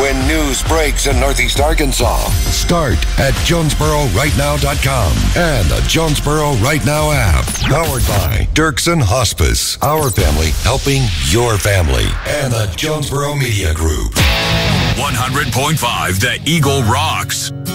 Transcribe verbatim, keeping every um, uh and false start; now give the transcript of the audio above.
when news breaks in Northeast Arkansas. Start at Jonesboro Right Now dot com and the Jonesboro Right Now app. Powered by Dirksen Hospice. Our family helping your family. And the Jonesboro Media Group. one hundred point five The Eagle rocks.